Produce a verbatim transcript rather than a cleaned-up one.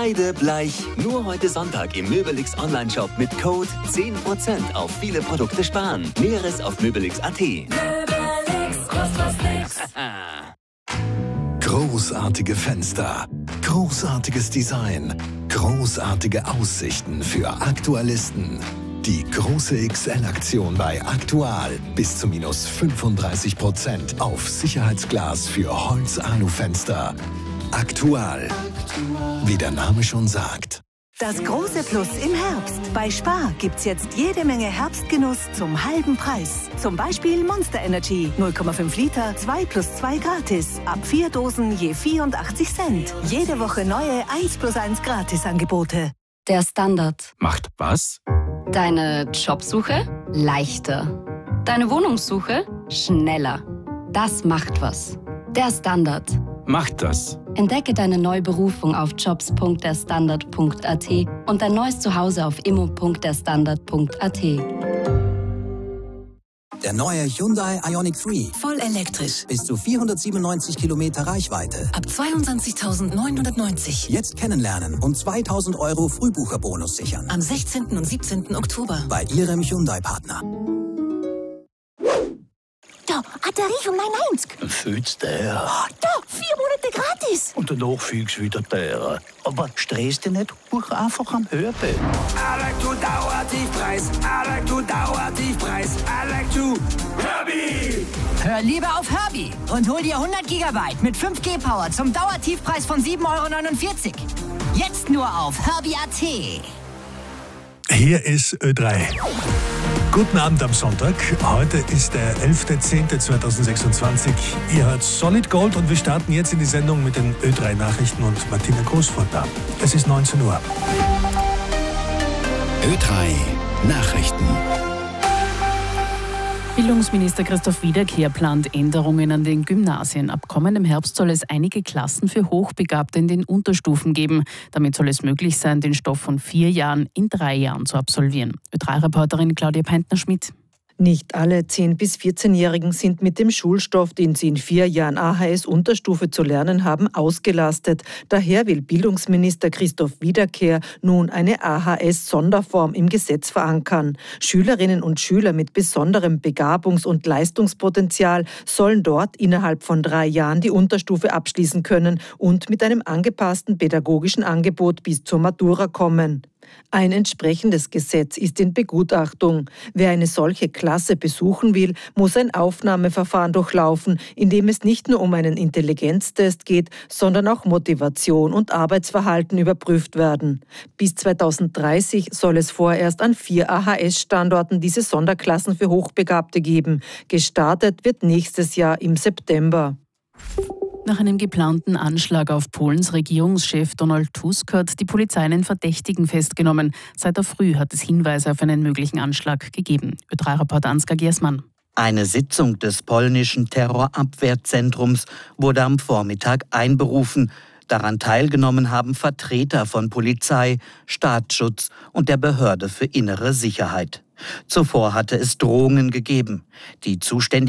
Kreidebleich. Nur heute Sonntag im Möbelix Online-Shop mit Code zehn Prozent auf viele Produkte sparen. Näheres auf möbelix punkt at. Möbelix, kostet was nix. Großartige Fenster, großartiges Design, großartige Aussichten für Aktualisten. Die große X L-Aktion bei Aktual. Bis zu minus fünfunddreißig Prozent auf Sicherheitsglas für Holz-Alu-Fenster. Aktual. Wie der Name schon sagt. Das große Plus im Herbst. Bei Spar gibt's jetzt jede Menge Herbstgenuss zum halben Preis. Zum Beispiel Monster Energy, null Komma fünf Liter, zwei plus zwei gratis. Ab vier Dosen je vierundachtzig Cent. Jede Woche neue eins plus eins Gratisangebote. Der Standard. Macht was? Deine Jobsuche leichter. Deine Wohnungssuche schneller. Das macht was. Der Standard. Macht das. Entdecke deine neue Berufung auf jobs punkt der standard punkt at und dein neues Zuhause auf immo punkt der standard punkt at. Der neue Hyundai Ioniq drei. Voll elektrisch. Bis zu vierhundertsiebenundneunzig Kilometer Reichweite. Ab zweiundzwanzigtausendneunhundertneunzig. Jetzt kennenlernen und zweitausend Euro Frühbucherbonus sichern. Am sechzehnten und siebzehnten Oktober. Bei Ihrem Hyundai-Partner. Da, Batterie von neun neunzig. Fühlst du der? Oh, da, vier Monate gratis. Und danach fühlst du wieder der. Aber stress dich nicht, buch einfach am Hörbild. I like to Dauertiefpreis. I like to Dauertiefpreis. I like to Herbie. Hör lieber auf Herbie und hol dir hundert Gigabyte mit fünf G Power zum Dauertiefpreis von sieben Euro neunundvierzig. Jetzt nur auf Herbie punkt at. Hier ist Ö drei. Guten Abend am Sonntag. Heute ist der elfter zehnter zweitausendsechsundzwanzig. Ihr hört Solid Gold und wir starten jetzt in die Sendung mit den Ö drei Nachrichten und Martina Großvorter. Es ist neunzehn Uhr. Ö drei Nachrichten. Bildungsminister Christoph Wiederkehr plant Änderungen an den Gymnasien. Ab kommendem Herbst soll es einige Klassen für Hochbegabte in den Unterstufen geben. Damit soll es möglich sein, den Stoff von vier Jahren in drei Jahren zu absolvieren. Ö drei Reporterin Claudia Peintner-Schmidt. Nicht alle zehn- bis vierzehnjährigen sind mit dem Schulstoff, den sie in vier Jahren A H S-Unterstufe zu lernen haben, ausgelastet. Daher will Bildungsminister Christoph Wiederkehr nun eine A H S-Sonderform im Gesetz verankern. Schülerinnen und Schüler mit besonderem Begabungs- und Leistungspotenzial sollen dort innerhalb von drei Jahren die Unterstufe abschließen können und mit einem angepassten pädagogischen Angebot bis zur Matura kommen. Ein entsprechendes Gesetz ist in Begutachtung. Wer eine solche Klasse besuchen will, muss ein Aufnahmeverfahren durchlaufen, in dem es nicht nur um einen Intelligenztest geht, sondern auch Motivation und Arbeitsverhalten überprüft werden. Bis zweitausenddreißig soll es vorerst an vier A H S-Standorten diese Sonderklassen für Hochbegabte geben. Gestartet wird nächstes Jahr im September. Nach einem geplanten Anschlag auf Polens Regierungschef Donald Tusk hat die Polizei einen Verdächtigen festgenommen. Seit der Früh hat es Hinweise auf einen möglichen Anschlag gegeben. Ö drei Reporter Ansgar Giersmann. Eine Sitzung des polnischen Terrorabwehrzentrums wurde am Vormittag einberufen. Daran teilgenommen haben Vertreter von Polizei, Staatsschutz und der Behörde für innere Sicherheit. Zuvor hatte es Drohungen gegeben. Die zuständigen